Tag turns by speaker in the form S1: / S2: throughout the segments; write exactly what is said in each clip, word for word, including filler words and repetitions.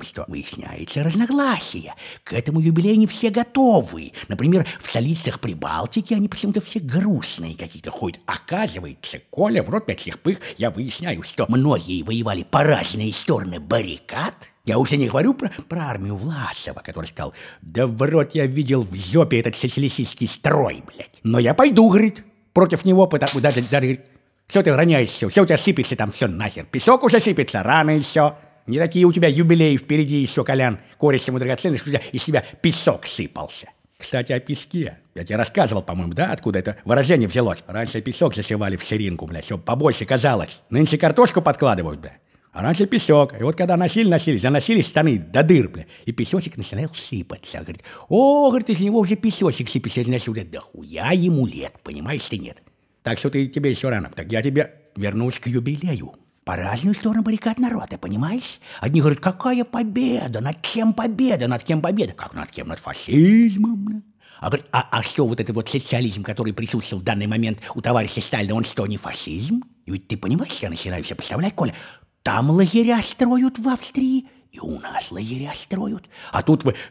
S1: том, что выясняется разногласие. К этому юбилею не все готовы. Например, в столицах Прибалтики они почему-то все грустные какие-то ходят. Оказывается, Коля, в рот пять слепых, я выясняю, что многие воевали по разные стороны баррикад. Я уже не говорю про, про армию Власова, который сказал: да в рот я видел в жопе этот социалистический строй, блядь. Но я пойду, говорит, против него, потому даже, даже говорит, все ты роняешь все, все у тебя сыпется там все нахер. Песок уже сыпется, рано еще. Не такие у тебя юбилеи впереди еще, Колян. Корень ему драгоценный, что у тебя из тебя песок сыпался. Кстати, о песке. Я тебе рассказывал, по-моему, да, откуда это выражение взялось. Раньше песок засевали в ширинку, блядь, чтобы побольше казалось. Нынче картошку подкладывают, блядь. А раньше песок. И вот когда носили-носили, заносили штаны до дыр, бля, и песочек начинал сыпаться. Говорит, о, говорит, из него уже песочек сыпется. Да хуя ему лет, понимаешь ты, нет? Так что ты, тебе еще рано. Так я тебе вернусь к юбилею. По разную сторону баррикад народа, понимаешь? Одни говорят, какая победа, над кем победа, над кем победа? Как над кем? Над фашизмом, бля. А, говорит, а, а что вот этот вот социализм, который присутствовал в данный момент у товарища Сталина, он что, не фашизм? И ведь ты понимаешь, я начинаю себе представлять, Коля, там лагеря строят в Австрии, и у нас лагеря строят. А тут вы,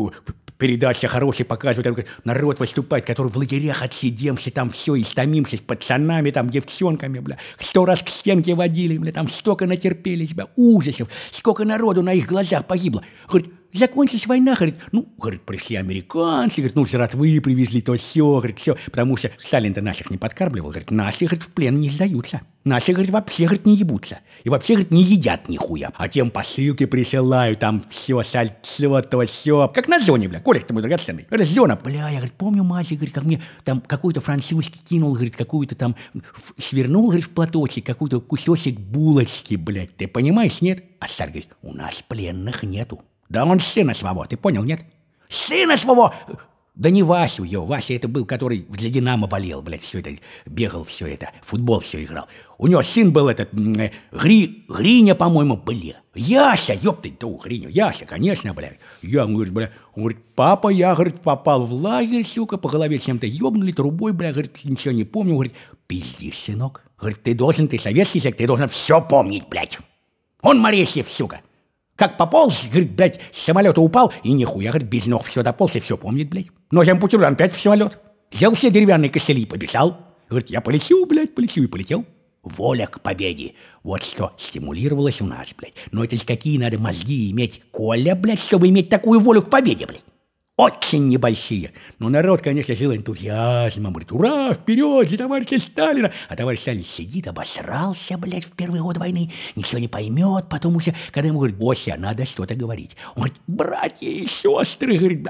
S1: передача хорошая показывает, народ выступает, который в лагерях отсидемся, там все, истомимся с пацанами, там, девчонками, бля. Сто раз к стенке водили, бля, там столько натерпелись, бля, ужасов, сколько народу на их глазах погибло. Говорит, закончилась война, говорит, ну, говорит, пришли американцы, говорит, ну, жратвы привезли, то все, говорит, все, потому что Сталин-то наших не подкармливал, говорит, наши, говорит, в плен не сдаются, наши, говорит, вообще, говорит, не ебутся, и вообще, говорит, не едят нихуя, а тем посылки присылают, там все, сальцо, то все, как на зоне, бля, Коля, ты мой драгоценный, говорит, зона, бля, я, говорит, помню, мать, говорит, как мне там какой-то французский кинул, говорит, какую-то там, свернул, говорит, в платочек, какой-то кусочек булочки, блядь, ты понимаешь, нет? А Сталин говорит, у нас пленных нету. Да он сына своего, ты понял, нет? Сына своего! Да не Васю его, Вася это был, который для Динамо болел, блядь, все это, бегал, все это, футбол все играл. У него сын был этот, э, Гри, Гриня, по-моему, бля. Яся, ёпты, да, Гриню, Яся, конечно, блядь. Я, он говорит, бля, он говорит, папа, я, говорит, попал в лагерь, сука, по голове чем-то ёбнули, трубой, бля, говорит, ничего не помню, говорит, пиздишь, сынок. Говорит, ты должен, ты советский человек, ты должен все помнить, блядь. Он Моресьев, сука. Как пополз, говорит, блядь, с самолета упал, и нихуя, говорит, без ног все дополз, и все помнит, блядь. Ножем путюран опять в самолет. Взял все деревянные костыли и побежал. Говорит, я полечу, блядь, полечу, и полетел. Воля к победе. Вот что стимулировалось у нас, блядь. Но это ж какие надо мозги иметь, Коля, блядь, чтобы иметь такую волю к победе, блядь. Очень небольшие. Но народ, конечно, жил энтузиазмом. Говорит, ура, вперед, за товарища Сталина. А товарищ Сталин сидит, обосрался, блядь, в первый год войны. Ничего не поймет, потом уже, когда ему говорит, Ося, надо что-то говорить. Он говорит, братья и сестры, говорит,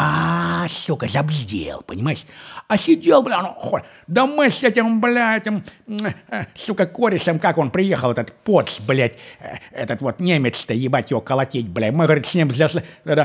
S1: а, сука, забздел, понимаешь? А сидел, бля, ну, да мы с этим, блядь, этим, сука, корешем, как он приехал, этот поц, блядь, этот вот немец-то, ебать его колотить, блядь. Мы, говорит, с ним зашли,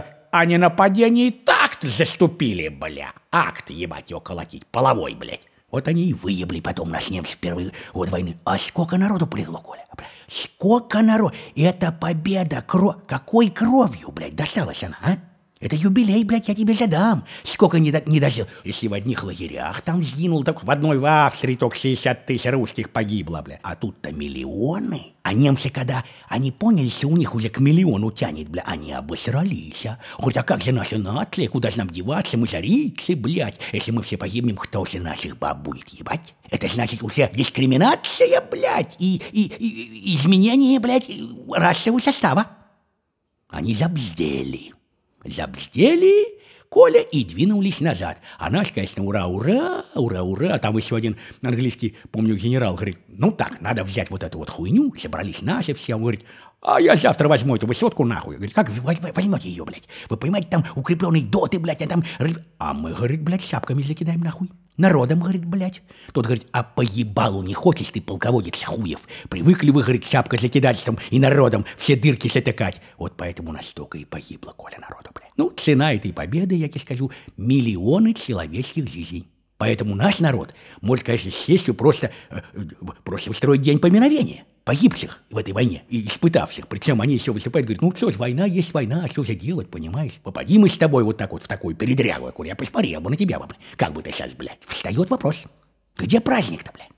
S1: а не нападение такт заступили, бля. Акт, ебать его колотить, половой, блядь. Вот они и выебли потом нас немцы в первый год войны. А сколько народу полегло, Коля? Бля. Сколько народу? Это победа, кровь. Какой кровью, блядь, досталась она, а? Это юбилей, блядь, я тебе задам. Сколько не, до, не дожил. Если в одних лагерях там сгинул, так в одной в Австрии только шестьдесят тысяч русских погибло, бля. А тут-то миллионы. А немцы, когда они поняли, что у них уже к миллиону тянет, бля, они обосрались, а. Говорят, а как же наша нация, куда же нам деваться, мы жарицы, блядь. Если мы все погибнем, кто же наших баб будет ебать? Это значит уже дискриминация, блядь, и, и, и изменение, блядь, расового состава. Они забздели. Забздели, Коля, и двинулись назад. А наш, конечно, ура, ура, ура, ура. Там еще один английский, помню, генерал говорит, ну так, надо взять вот эту вот хуйню. Собрались наши все. Он говорит, а я завтра возьму эту высотку нахуй. Говорит, как вы возьмете ее, блядь? Вы понимаете, там укрепленные доты, блядь, а там... А мы, говорит, блядь, шапками закидаем нахуй. Народом, говорит, блядь. Тот говорит, а по ебалу не хочешь ты, полководец хуев? Привыкли вы, говорит, шапкой закидать там и народом все дырки затыкать. Вот поэтому нас столько и погибло, Коля, народу, блядь. Ну, цена этой победы, я тебе скажу, миллионы человеческих жизней. Поэтому наш народ может, конечно, с честью просто, э, просто устроить день поминовения погибших в этой войне и испытавших. Причем они еще выступают, говорят, ну что ж, война есть война, а что же делать, понимаешь? Попади мы с тобой вот так вот в такую передрягу, я посмотрел бы на тебя, блядь. Как бы ты сейчас, блядь? Встает вопрос, где праздник-то, блядь?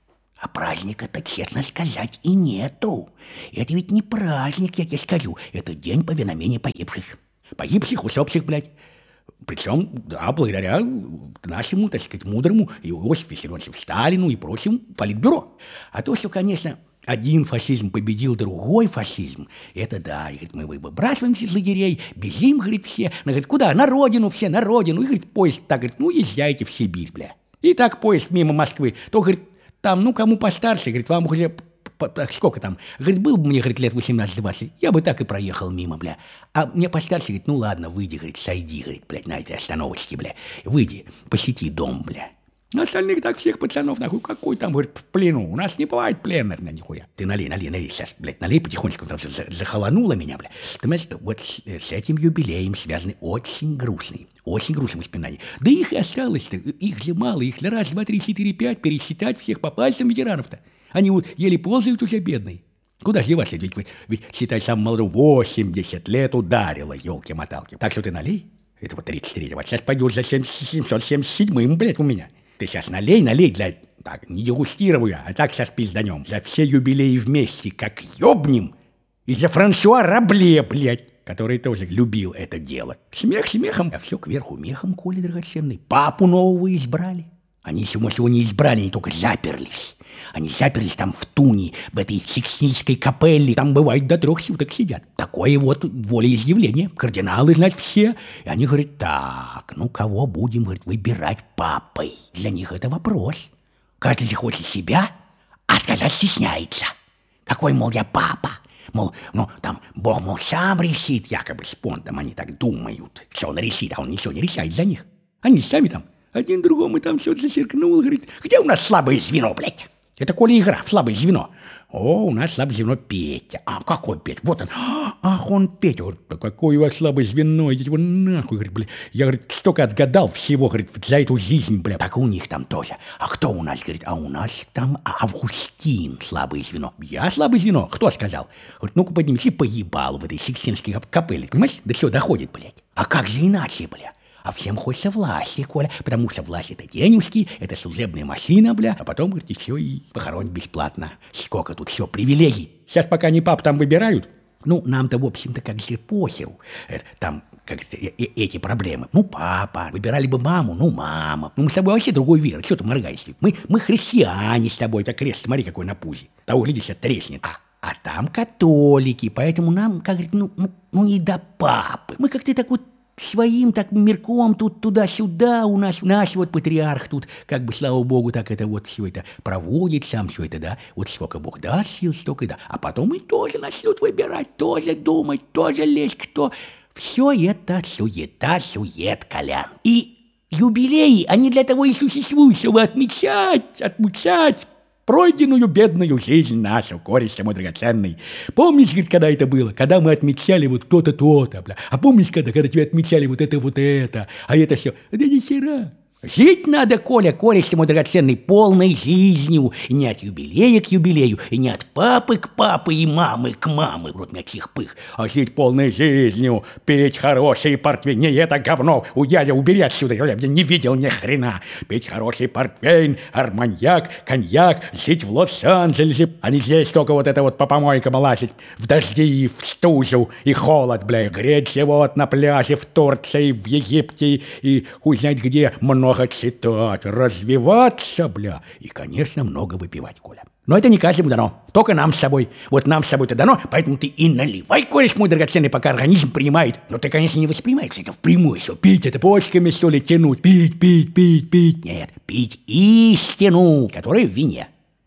S1: А праздника-то, честно сказать, и нету. Это ведь не праздник, я тебе скажу. Это день поминовения погибших. Погибших, усопших, блядь. Причем, да, благодаря нашему, так сказать, мудрому Иосифу Виссарионовичу Сталину и прочим политбюро. А то, что, конечно, один фашизм победил другой фашизм, это да, и, говорит, мы выбрасываемся из лагерей, бежим, говорит, все. Она говорит, куда? На родину все, на родину. И, говорит, поезд так, говорит, ну, езжайте в Сибирь, бля. И так поезд мимо Москвы. То, говорит, там, ну, кому постарше, говорит, вам уже... Сколько там? Говорит, был бы мне, говорит, лет восемнадцать-двадцать, я бы так и проехал мимо, бля. А мне постарше, говорит, ну ладно, выйди, говорит, сойди, говорит, блядь, на этой остановочке, бля. Выйди, посети дом, бля. На остальных так всех пацанов, нахуй, какой там, говорит, в плену. У нас не бывает пленных, на нихуя. Ты налей, налей, налей, сейчас, блядь, налей потихонечку, потому что захолонуло меня, бля. Ты знаешь, вот с, с этим юбилеем связаны очень грустные, очень грустные воспоминания. Да их и осталось-то, их же мало, их на раз, два, три, четыре, пять, пересчитать всех по пальцам ветеранов-то. Они вот еле ползают уже, бедные. Куда деваться? Ведь, ведь, ведь считай, сам молодой, восемьдесят лет ударило, елки-моталки. Так что ты налей. Это вот тридцать третьего. Вот сейчас пойдешь за семьсот семьдесят седьмым, блядь, у меня. Ты сейчас налей, налей, для... Так, не дегустирую, а так сейчас пизданем. За все юбилеи вместе, как ёбнем. И за Франсуа Рабле, блядь, который тоже любил это дело. Смех смехом, а все кверху мехом, Коля драгоценный. Папу нового избрали. Они, если его не избрали, они только заперлись. Они заперлись там в Туне, в этой Сикстинской капелле. Там, бывает, до трех суток сидят. Такое вот волеизъявление. Кардиналы, знать, все. И они говорят, так, ну кого будем, говорит, выбирать папой? Для них это вопрос. Каждый захочет себя, а сказать стесняется. Какой, мол, я папа? Мол, ну, там, Бог, мол, сам решит, якобы с понтом, они так думают. Все он решит, а он ничего не решает за них. Они сами там, один другому там все зачеркнул, говорит, где у нас слабое звено, блядь? Это Коля игра в слабое звено. О, у нас слабое звено Петя. А какой Петя? Вот он. Ах, он Петя. Говорит, да какое у вас слабое звено? Идите его нахуй, говорит, бля. Я, говорит, столько отгадал всего, говорит, за эту жизнь, бля. Так у них там тоже. А кто у нас, говорит, а у нас там Августин слабое звено. Я слабое звено? Кто сказал? Говорит, ну-ка поднимись и поебал в этой Сикстинской капелле. Понимаешь? Да все доходит, блядь. А как же иначе, бля? А всем хочется власти, Коля, потому что власть — это денежки, это служебная машина, бля, а потом, говорит, еще и похоронить бесплатно. Сколько тут все привилегий. Сейчас пока не пап там выбирают, ну, нам-то, в общем-то, как же похеру. Там, как эти проблемы. Ну, папа, выбирали бы маму, ну, мама. Ну, мы с тобой вообще другой веры, что ты моргаешься? Мы, мы христиане с тобой, так крест, смотри, какой на пузе. Того, глядишь, треснет. А, а там католики, поэтому нам, как говорит, ну, ну, ну, не до папы. Мы как-то так вот своим так мирком тут туда-сюда, у нас наш вот патриарх тут, как бы, слава богу, так это вот все это проводит, сам все это, да, вот сколько Бог даст сил, столько, да, а потом и тоже начнут выбирать, тоже думать, тоже лезть, кто. Все это суета, сует, Колян. И юбилеи, они для того и существуют, чтобы отмечать, отмечать пройденную бедную жизнь нашу, користь мой драгоценный. Помнишь, говорит, когда это было? Когда мы отмечали вот то-то, то-то, бля. А помнишь, когда, когда тебе отмечали вот это, вот это? А это все, да ни хера. Жить надо, Коля, користь мой драгоценный, полной жизнью. И не от юбилея к юбилею, и не от папы к папы, и мамы к мамы, в рот мягких пых, а жить полной жизнью, пить хороший портвейн. Не это говно, у дядя убери отсюда, я не видел ни хрена. Пить хороший портвейн, арманьяк, коньяк, жить в Лос-Анджелесе, а не здесь только вот это вот по помойкам лазить, в дожди, в стужу и холод, бля, греть живот на пляже в Турции, в Египте и хуй знает где, много читать, развиваться, бля, и, конечно, много выпивать, Коля. Но это не каждому дано, только нам с тобой. Вот нам с тобой-то дано, поэтому ты и наливай, кореш мой драгоценный, пока организм принимает. Но ты, конечно, не воспринимаешь это впрямую, что пить это почками, что ли, тянуть. Пить, пить, пить, пить. Нет, пить истину, которая в вине.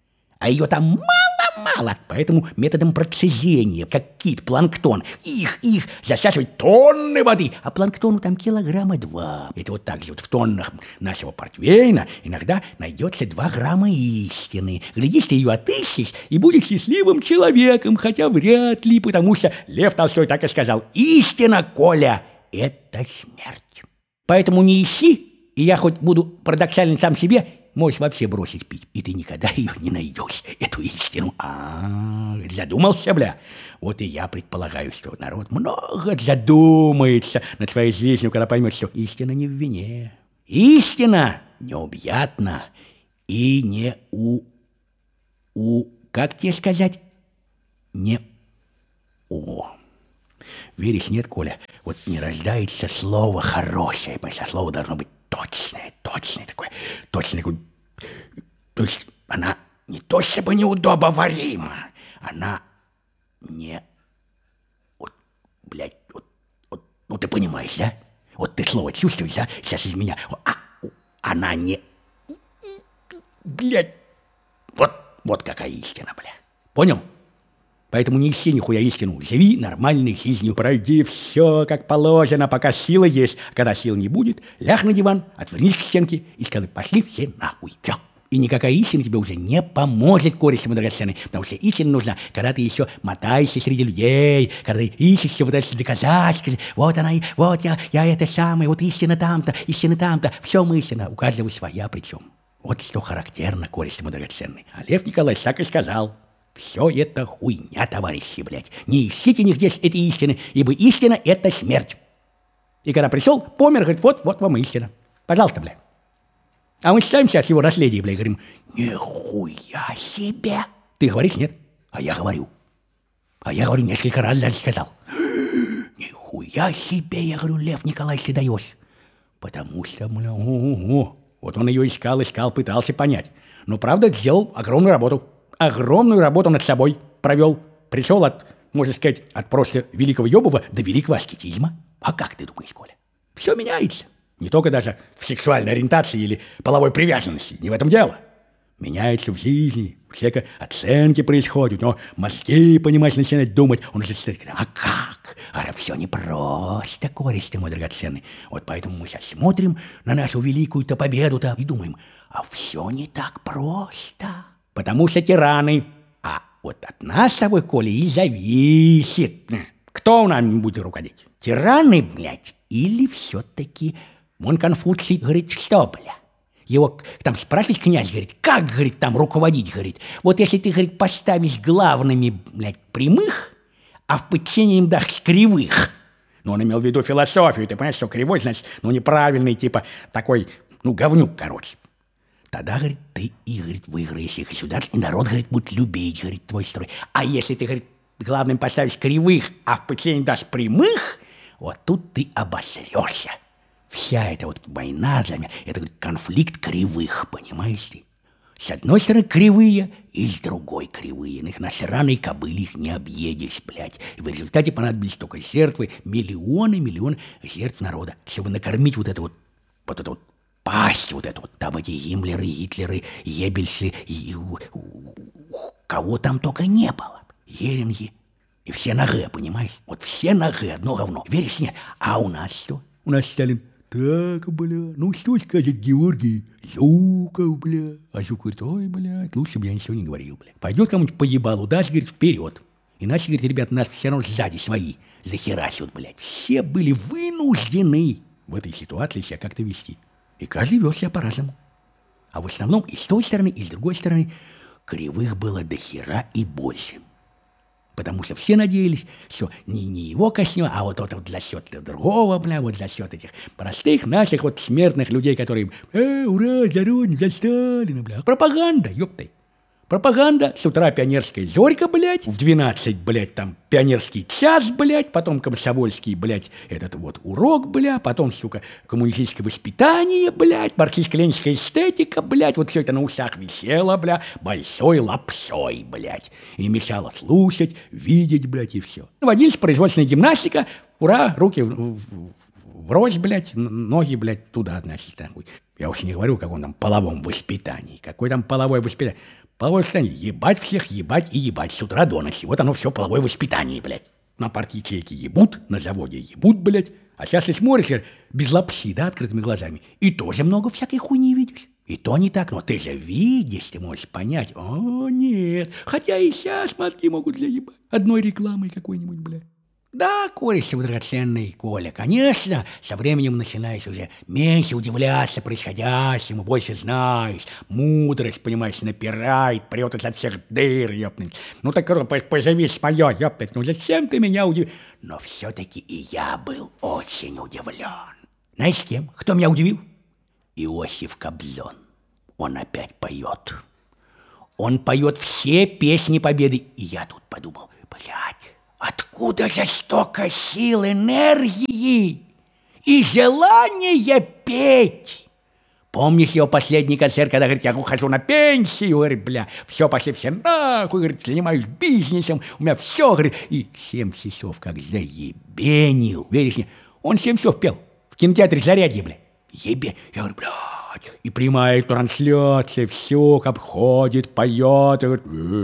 S1: А ее там мало-мало, поэтому методом процежения, как кит, планктон, их, их засасывать тонны воды, а планктону там килограмма два. Это вот так же вот в тоннах нашего портвейна иногда найдется два грамма истины. Глядишь, ты ее отыщешь и будешь счастливым человеком, хотя вряд ли, потому что Лев Толстой так и сказал: истина, Коля, это смерть. Поэтому не ищи, и я хоть буду парадоксальным сам себе, можешь вообще бросить пить, и ты никогда ее не найдешь, эту истину. А, задумался, бля? Вот и я предполагаю, что народ много задумается над своей жизнью, когда поймет, что истина не в вине. Истина необъятна и не у... у, как тебе сказать, не о. Веришь, нет, Коля? Вот не рождается слово хорошее, потому что слово должно быть точное, точное такое, точное такое. То есть она не то чтобы неудобоварима, она не... Вот, блядь, вот, вот, ну ты понимаешь, да? Вот ты слово чувствуешь, да? Сейчас из меня... А, она не... Блядь, вот, вот какая истина, бля. Понял? Поэтому не ищи нихуя истину. Живи нормальной жизнью, пройди все как положено, пока сила есть. Когда сил не будет, ляг на диван, отвернись к стенке и скажи: пошли все нахуй. Все. И никакая истина тебе уже не поможет, корешься драгоценный, потому что истина нужна, когда ты еще мотаешься среди людей, когда ты ищешь, все пытаешься доказать, скажи: вот она, вот я, я это самое, вот истина там-то, истина там-то, все мы истина, у каждого своя причем. Вот что характерно, корешься драгоценный. А Лев Николаевич так и сказал: все это хуйня, товарищи, блядь. Не ищите нигде этой истины, ибо истина — это смерть. И когда пришел, помер, говорит: вот, вот вам истина. Пожалуйста, блядь. А мы читаем сейчас его наследие, блядь, говорим: нихуя себе. Ты говоришь, нет? А я говорю. А я говорю, несколько раз даже сказал: нихуя себе, я говорю, Лев Николаевич, ты даешь. Потому что, бля, о-о-о. Вот он ее искал, искал, пытался понять. Но, правда, сделал огромную работу. Огромную работу над собой провел. Пришел от, можно сказать, от просто великого ёбова до великого аскетизма. А как ты думаешь, Коля? Все меняется. Не только даже в сексуальной ориентации или половой привязанности. Не в этом дело. Меняется в жизни. Всякие оценки происходят. Но мозги, понимаешь, начинают думать. Он уже стоит: а как? А все непросто, кореш ты мой драгоценный. Вот поэтому мы сейчас смотрим на нашу великую-то победу-то и думаем: а все не так просто. Потому что тираны. А вот от нас с тобой, Коля, и зависит, кто у нас будет руководить. Тираны, блядь, или все-таки... Вон Конфуций говорит: что, бля? Его там спрашивает князь, говорит: как, говорит, там руководить, говорит? Вот если ты, говорит, поставишь главными, блядь, прямых, а в подчинении им дашь кривых. Ну, он имел в виду философию, ты понимаешь, что кривой, значит, ну, неправильный, типа, такой, ну, говнюк, короче. Тогда, говорит, ты и, говорит, выиграешь их государство, и народ, говорит, будет любить, говорит, твой строй. А если ты, говорит, главным поставишь кривых, а в подчинении дашь прямых, вот тут ты обосрешься. Вся эта вот война, это, говорит, конфликт кривых, понимаешь ты? С одной стороны кривые, и с другой кривые. На их на сраной кобыле их не объедешь, блядь. И в результате понадобились только жертвы, миллионы, миллионы жертв народа, чтобы накормить вот это вот, вот это вот, пасть вот эту вот. Там эти Гиммлеры, Гитлеры, Еббельсы, и, кого там только не было. Геринги. И все на Г, понимаешь? Вот все на Г, одно говно. Веришь, нет? А у нас что? У нас Сталин: так, бля, ну что сказать, Георгий? Жуков, бля. А Жуков говорит: ой, бля, лучше бы я ничего не говорил, бля. Пойдет кому-нибудь по ебалу, даст, говорит, вперед. Иначе, говорит, ребята, нас все равно сзади свои захерачивают, блядь. Все были вынуждены в этой ситуации себя как-то вести. И каждый вел себя по-разному. А в основном и с той стороны, и с другой стороны кривых было до хера и больше. Потому что все надеялись, что не, не его коснет, а вот это вот за счет другого, бля, вот за счет этих простых наших вот смертных людей, которые: э, ура, за Родину, за Сталина, бля. Пропаганда, ёптай. Пропаганда, с утра пионерская зорька, блядь, в двенадцать, блядь, там пионерский час, блядь, потом комсомольский, блядь, этот вот урок, бля, потом, сука, коммунистическое воспитание, блядь, марксистско-ленинская эстетика, блядь, вот все это на ушах висело, бля, большой лапсой, блядь, и мешало слушать, видеть, блядь, и все. В одиннадцать производственная гимнастика, ура, руки в, в, врозь, блядь, ноги, блядь, туда, значит, нахуй. Я уж не говорю о каком там половом воспитании. Какое там половое воспитание? Половое воспитание. Ебать всех, ебать и ебать с утра до ночи. Вот оно все половое воспитание, блядь. На партии-чеки ебут, на заводе ебут, блядь. А сейчас ты смотришь без лапси, да, открытыми глазами. И тоже много всякой хуйни видишь. И то не так, но ты же видишь, ты можешь понять. О, нет. Хотя и сейчас мозги могут заебать. Одной рекламой какой-нибудь, блядь. Да, кореш, драгоценный Коля, конечно, со временем начинаешь уже меньше удивляться происходящему, больше знаешь, мудрость, понимаешь, напирает, прет изо всех дыр, ёпнуть. Ну так, поживи с моё, ёпнуть, ну зачем ты меня удивил? Но все-таки и я был очень удивлен. Знаешь, кем? Кто меня удивил? Иосиф Кобзон. Он опять поет. Он поет все песни победы. И я тут подумал, блядь, откуда же столько сил, энергии и желания петь? Помнишь его последний концерт, когда говорит, я ухожу на пенсию, говорит, бля, все, пошли все нахуй, говорит, занимаюсь бизнесом, у меня все, говорит, и семь часов как заебенил, веришь мне? Он семь часов пел в кинотеатре «Зарядье», бля, ебе, я говорю, блядь, и прямая трансляция, все, как ходит, поет, и говорит,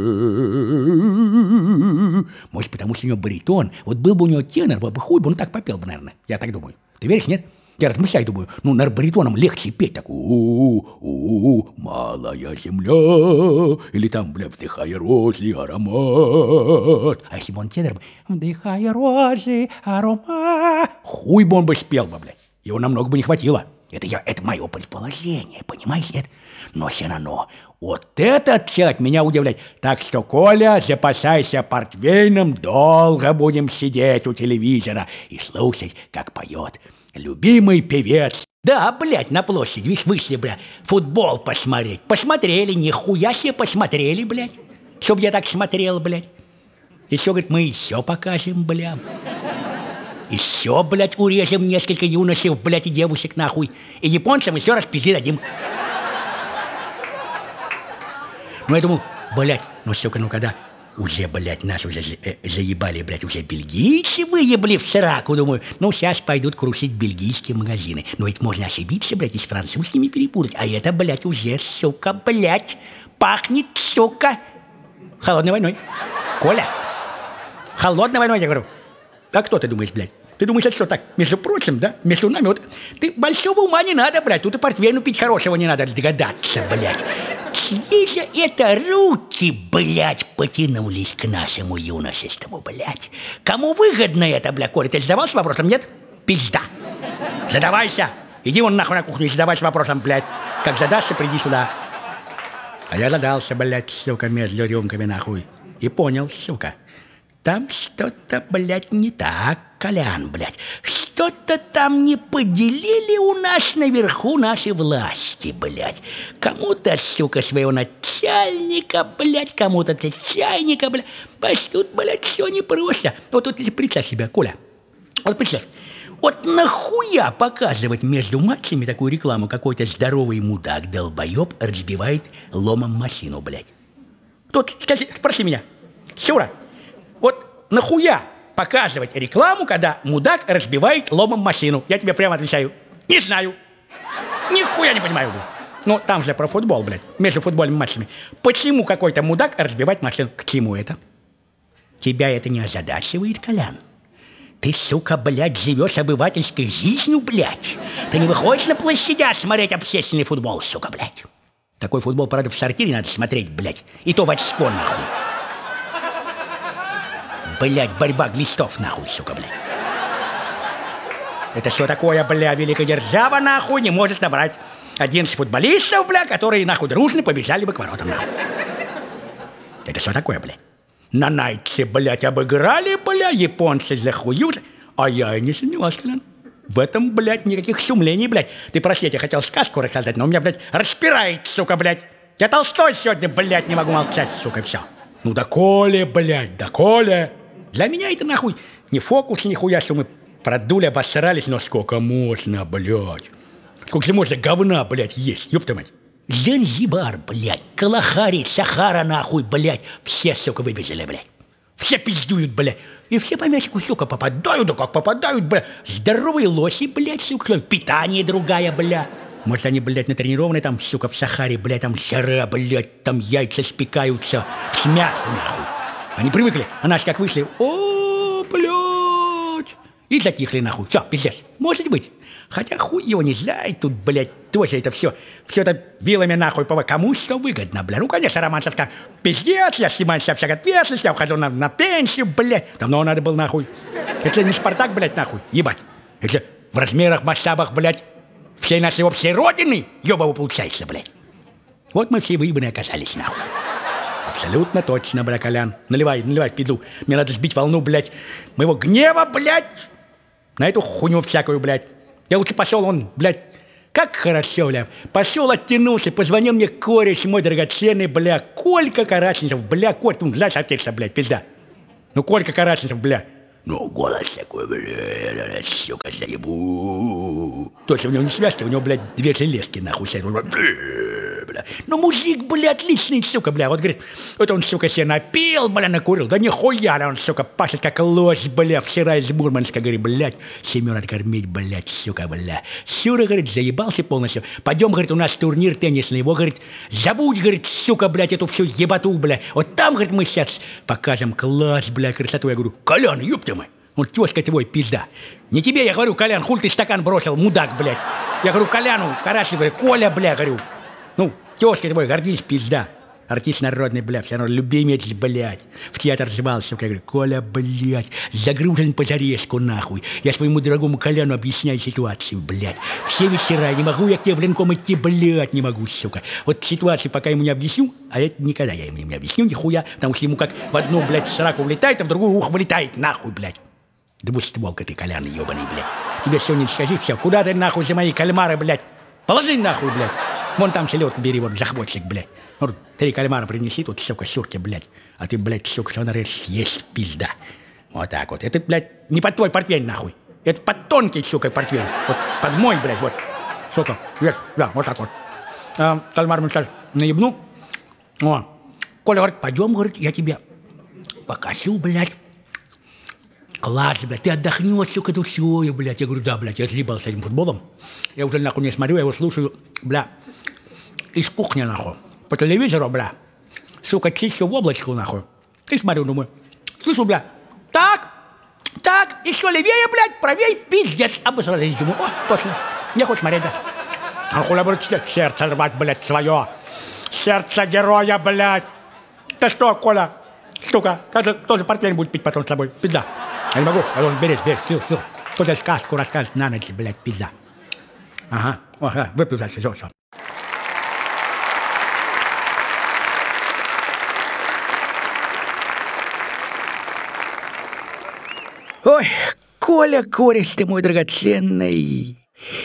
S1: может, потому что у него баритон, вот был бы у него тенор, был бы хуй бы он так попел бы, наверное, я так думаю, ты веришь, нет? Я размышляю, думаю, ну, на баритоном легче петь, так, у-у-у, малая земля, или там, бля, вдыхая розы, аромат. А если бы он тенор, вдыхая розы, аромат, хуй бы он бы спел бы, блядь, его намного бы не хватило. Это, я, это мое предположение, понимаешь, нет? Но все равно, вот этот человек меня удивляет. Так что, Коля, запасайся портвейном, долго будем сидеть у телевизора и слушать, как поет любимый певец. Да, блядь, на площади, видишь, вышли, бля, футбол посмотреть. Посмотрели, нихуя себе посмотрели, блядь. Чтоб я так смотрел, блядь. Еще, говорит, мы еще покажем, бля. Еще, блядь, урежем несколько юношей, блядь, и девушек, нахуй. И японцам еще раз пизды дадим. Ну, я думаю, блядь, ну, сука, ну, когда уже, блядь, нас уже э, заебали, блядь, уже бельгийцы выебли в сраку, думаю, ну, сейчас пойдут крушить бельгийские магазины. Но ведь можно ошибиться, блядь, и с французскими перепутать. А это, блядь, уже, сука, блядь, пахнет, сука, холодной войной. Коля, холодной войной, я говорю. А кто ты думаешь, блядь? Ты думаешь, это что так, между прочим, да? Между нами, вот, ты большого ума не надо, блядь, тут и портвейну пить хорошего не надо догадаться, блядь. Чьи же это руки, блядь, потянулись к нашему юношеству, блядь? Кому выгодно это, блядь, Коля? Ты задавался вопросом, нет? Пизда. Задавайся. Иди вон нахуй на кухню и задавайся вопросом, блядь. Как задашься, приди сюда. А я задался, блядь, сука, между рюмками, нахуй. И понял, сука. Там что-то, блядь, не так, Колян, блядь. Что-то там не поделили у нас наверху наши власти, блядь. Кому-то, сука, своего начальника, блядь, кому-то чайника, блядь. Пойдут, блядь, все непросто. Вот тут представь себя, Коля. Вот представь. Вот нахуя показывать между матчами такую рекламу? Какой-то здоровый мудак, долбоеб, разбивает ломом машину, блядь. Тут, скажи, спроси меня. Сюра. Вот нахуя показывать рекламу, когда мудак разбивает ломом машину? Я тебе прямо отвечаю. Не знаю. Нихуя не понимаю, блядь. Ну, там же про футбол, блядь. Между футбольными матчами. Почему какой-то мудак разбивает машину? К чему это? Тебя это не озадачивает, Колян? Ты, сука, блядь, живешь обывательской жизнью, блядь. Ты не выходишь на площадях смотреть общественный футбол, сука, блядь. Такой футбол, правда, в сортире надо смотреть, блядь. И то в очко, нахуй. Блядь, борьба глистов, нахуй, сука, блядь. Это что такое, бля, великая держава, нахуй, не может набрать одиннадцать футболистов, бля, которые, нахуй, дружно побежали бы к воротам, нахуй. Это что такое, блядь? На Найтсе, блядь, обыграли, бля, японцы захуют. А я и не сомневался, Колян. В этом, блядь, никаких сумлений, блядь. Ты прости, я тебе хотел сказку рассказать, но у меня, блядь, распирает, сука, блядь. Я Толстой сегодня, блядь, не могу молчать, сука, все. Ну да Коля, блядь, да Коля. Для меня это, нахуй, не фокус, нихуя, что мы продули, обосрались, но сколько можно, блядь. Сколько же можно говна, блядь, есть, ёпта мать. Занзибар, блядь, Калахари, Сахара, нахуй, блядь, все, сука, выбежали, блядь. Все пиздуют, блядь. И все по мячику, сука, попадают, да как попадают, блядь. Здоровые лоси, блядь, сука, питание другая, блядь. Может, они, блядь, натренированные там, сука, в Сахаре, блядь, там жара, блядь, там яйца спекаются в смятку, нахуй. Они привыкли, а наши как вышли, о, блядь, и затихли, нахуй. Все, пиздец, может быть. Хотя хуй его не знает, тут, блядь, тоже это все, все это вилами, нахуй, по кому что выгодно, блядь. Ну, конечно, Романцев сказал, пиздец, я снимаю себя всякой ответственности, я ухожу на, на пенсию, блядь. Давно надо было, нахуй. Это не Спартак, блядь, нахуй, ебать. Это в размерах, масштабах, блядь, всей нашей общей родины, ебаво получается, блядь. Вот мы все выебаны оказались, нахуй. Абсолютно точно, бля, Колян. Наливай, наливай, пиду. Мне надо сбить волну, блядь, моего гнева, блядь, на эту хуйню всякую, блядь. Я лучше пошел, он, блядь, Как хорошо, бля. Пошел, оттянулся, позвонил мне кореш мой драгоценный, бля. Колька Караченцев, бля, Коль, ты знаешь, отец, бля, пизда. Ну, Колька Караченцев, бля. Ну, голос такой, бля, сука, заебу. Точно, у него не связки, у него, блядь, две железки, нахуй, бля. Ну, мужик, бля, отличный, сука, бля. Вот, говорит, вот он, сука, себе напил, бля, накурил. Да нихуя, он, сука, пашет, как лось, бля, вчера из Мурманска, говорит, блядь, семёр откормить, блядь, сука, бля. Сюра, говорит, заебался полностью. Пойдем, говорит, у нас турнир теннисный. Его, говорит, забудь, говорит, сука, блядь, эту всю ебату, бля. Вот там, говорит, мы сейчас покажем класс, бля, красоту. Я говорю, Колян, ёпта мы. Вот тёзка твой, пизда. Не тебе, я говорю, Колян, хуй ты стакан бросил, мудак, блядь. Я говорю, Коляну, Карачи, говорю, Коля, бля, говорю. Ну, тёзка твой, гордись, пизда. Артист народный, бля, все равно любимец, блядь. В театр звался, я говорю, Коля, блядь, загружен по зарезку, нахуй. Я своему дорогому Коляну объясняю ситуацию, блядь. Все вечера, не могу я к тебе в ренком идти, блядь, не могу, сука. Вот ситуацию пока ему не объясню, а это никогда я ему не объясню, нихуя, потому что ему как в одну, блядь, сраку влетает, а в другую ух вылетает, нахуй, блядь. Двустволка ты, Колян, ебаный, блядь. Тебе сегодня скажи все, куда ты, нахуй, за мои кальмары, блядь? Положи, нахуй, блядь. Вон там селедку бери, вот, захватчик, блядь. Вот три кальмара принеси, тут, сука, сюрки, блядь. А ты, блядь, сука, все нарежь, есть пизда. Вот так вот. Это, блядь, не под твой портфель, нахуй. Это под тонкий, сука, портфель. Вот под мой, блядь, вот. Сука, есть, да, вот так вот. А, кальмар мы сейчас наебну. О, Коля говорит, пойдем, говорит, я тебе покажу, блядь. Класс, блядь, ты отдохнешь, сука, тут все, блядь. Я говорю, да, блядь, я съебал с этим футболом. Я уже, нахуй, не смотрю, я его слушаю, бля, из кухни, нахуй. По телевизору, бля. Сука, чищу в облачку, нахуй. И смотрю, думаю, слышу, бля, так, так, еще левее, блядь, правее, пиздец. Обосрались, думаю, о, точно, не хочешь смотреть, да? А хуля, блядь, сердце рвать, блядь, свое. Сердце героя, блядь. Ты что, Коля, штука, кажется, тоже портвейн будет пить потом с тобой, пизда. Я не могу, я должен беречь, беречь, сил, сил. Кто-то сказку расскажет на ночь, блядь, пизда. Ага, о, да, выпью дальше, все, все. Ой, Коля, кореш ты мой драгоценный.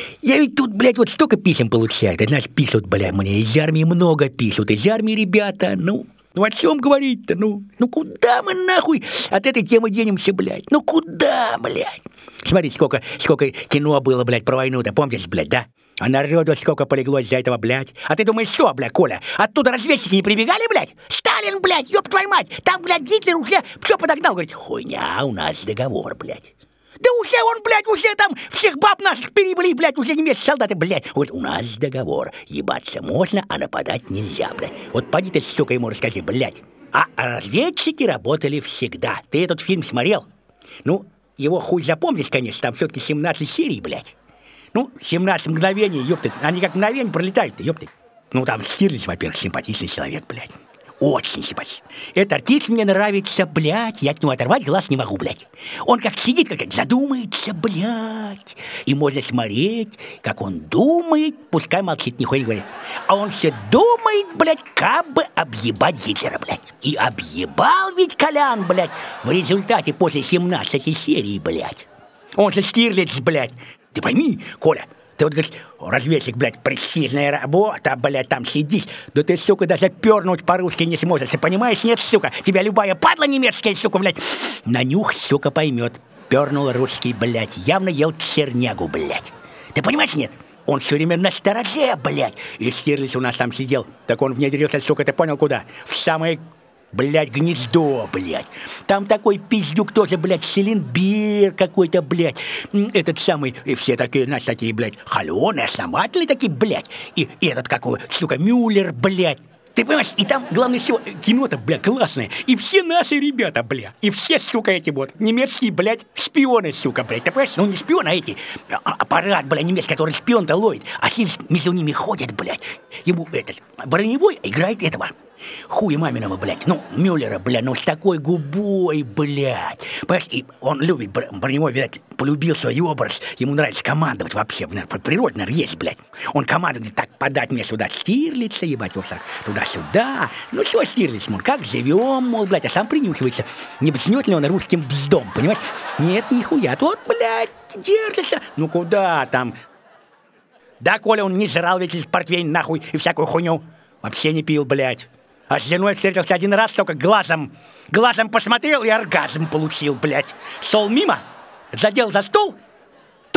S1: Я ведь тут, блядь, вот столько писем получаю. Ты знаешь, пишут, блядь, мне из армии много пишут. Из армии ребята, ну... Ну о чем говорить-то, ну? Ну куда мы нахуй от этой темы денемся, блядь? Ну куда, блядь? Смотри, сколько, сколько кино было, блядь, про войну-то, помнишь, блядь, да? А народу сколько полегло из-за этого, блядь? А ты думаешь, что, блядь, Коля? Оттуда разведчики не прибегали, блядь? Сталин, блядь, ёб твою мать! Там, блядь, Гитлер уже все подогнал, говорит, хуйня, у нас договор, блядь. Да уже он, блядь, уже там всех баб наших перебили, блядь, уже немецкие солдаты, блядь. Вот у нас договор. Ебаться можно, а нападать нельзя, блядь. Вот поди ты, сука, ему расскажи, блядь. А разведчики работали всегда. Ты этот фильм смотрел? Ну, его хуй запомнишь, конечно, там все-таки семнадцать серий, блядь. Ну, семнадцать мгновений, ёпты. Они как мгновение пролетают-то, ёпты. Ну, там Штирлиц, во-первых, симпатичный человек, блядь. Очень симпатичный. Этот артист мне нравится, блядь. Я от него оторвать глаз не могу, блядь. Он как сидит, как задумается, блядь. И можно смотреть, как он думает, пускай молчит, нихуя не говорит. А он все думает, блядь, как бы объебать Гитлера, блядь. И объебал ведь Колян, блядь, в результате после семнадцати серий, блядь. Он же Штирлиц, блядь. Ты пойми, Коля, ты вот говоришь, разведчик, блядь, престижная работа, блядь, там сидишь. Да ты, сука, даже пернуть по-русски не сможешь. Ты понимаешь, нет, сука? Тебя любая падла немецкая, сука, блядь, на нюх, сука, поймет. Пернул русский, блядь, явно ел чернягу, блядь. Ты понимаешь, нет? Он все время на стороже, блядь. И Штирлиц у нас там сидел. Так он внедрился, сука, ты понял, куда? В самое... Блядь, гнездо, блядь. Там такой пиздюк тоже, блядь, Селенбер какой-то, блядь. Этот самый, и все такие, знаешь, такие, блядь, холеные, основательные такие, блядь. И, и этот какой, сука, Мюллер, блядь. Ты понимаешь, и там, главное всего, кино-то, бля, классное. И все наши ребята, бля. И все, сука, эти вот немецкие, блядь, шпионы, сука, блядь. Ты понимаешь, ну не шпионы, а эти, а, аппарат, бля, немецкий, который шпион-то ловит. А Хильс между ними ходит, блядь. Ему этот, броневой играет этого. Хуя маминого, блядь, ну, Мюллера, блядь, ну, с такой губой, блядь. Понимаешь, и он любит, броневой, видать, полюбил свой образ, ему нравится командовать вообще, наверное, природа, наверное, есть, блядь. Он командует, так, подать мне сюда Штирлица, ебать, его туда-сюда. Ну, что Штирлиц, мол, как живем, мол, блядь, а сам принюхивается. Не бочнет ли он русским бздом, понимаешь? Нет, нихуя, вот, блядь, держится. Ну, куда там... Да, Коля, он не жрал весь этот портвейн нахуй и всякую хуйню. Вообще не пил, блядь. А с женой встретился один раз, только глазом. Глазом посмотрел и оргазм получил, блядь. Сол мимо, задел за стул